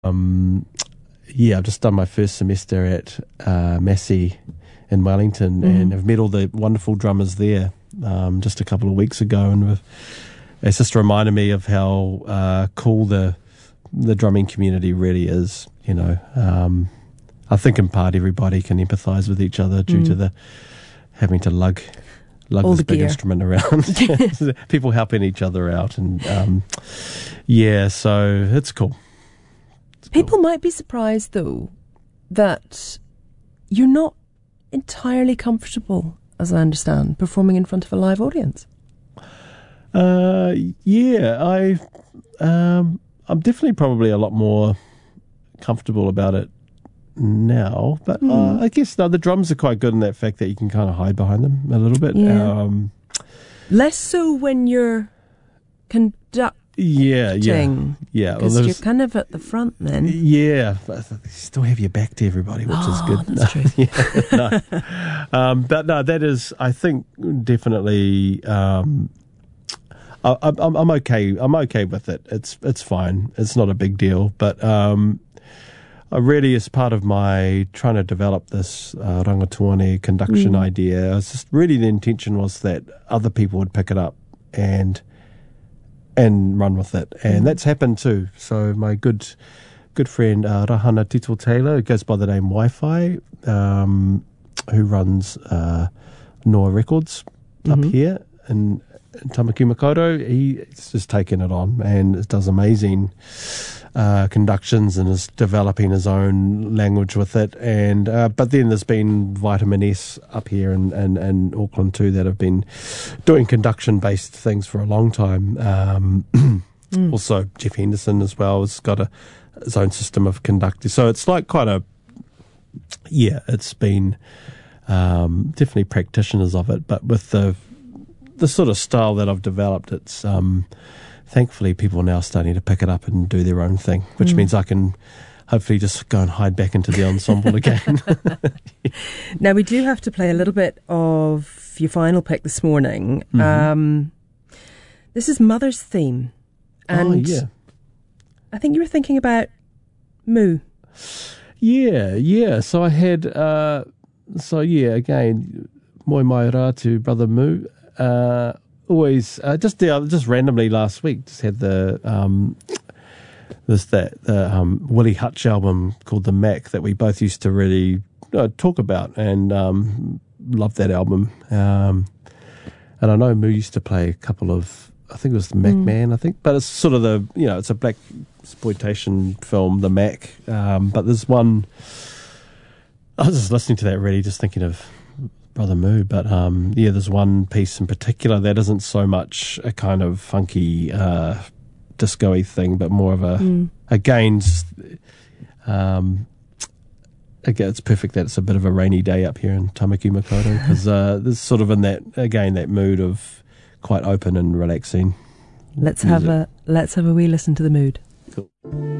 I've just done my first semester at Massey in Wellington, and have met all the wonderful drummers there just a couple of weeks ago, and it's just reminded me of how cool the drumming community really is. I think in part everybody can empathise with each other due to the having to lug all this big instrument around. People helping each other out, and so it's cool. People might be surprised, though, that you're not entirely comfortable, as I understand, performing in front of a live audience. I'm definitely probably a lot more comfortable about it now, but I guess the drums are quite good in that fact that you can kind of hide behind them a little bit. Yeah. Less so when you're conducting. Yeah. Because you're kind of at the front then. Yeah, but you still have your back to everybody, which is good. That's true. But no, that is, I think, definitely. I'm okay. I'm okay with it. It's fine. It's not a big deal. But I really, as part of my trying to develop this rangatuane conduction idea, it's just really the intention was that other people would pick it up and run with it, and that's happened too. So my good friend Rahana Tito Taylor, who goes by the name Wi-Fi, who runs Noah Records up here in Tamaki Makaurau, he's just taken it on and does amazing conductions and is developing his own language with it. And but then there's been Vitamin S up here in Auckland too that have been doing conduction based things for a long time. Also Jeff Henderson as well has got his own system of conducting. So it's like quite it's been definitely practitioners of it, but with the sort of style that I've developed, it's thankfully people are now starting to pick it up and do their own thing, which means I can hopefully just go and hide back into the ensemble again. Now we do have to play a little bit of your final pick this morning. This is Mother's Theme, and I think you were thinking about Moo. Yeah. So I had again, moi mai rātu, Brother Moo. Always just randomly last week just had the Willie Hutch album called The Mac that we both used to really talk about, and loved that album. And I know Moo used to play a couple of, I think it was the Mac Man, but it's sort of it's a black exploitation film, The Mac. But there's one, I was just listening to that really just thinking of Brother Moo, but there's one piece in particular that isn't so much a kind of funky disco-y thing, but more of it's perfect that it's a bit of a rainy day up here in Tamaki Makaurau, because there's sort of in that mood of quite open and relaxing. Let's have a wee listen to the mood. Cool.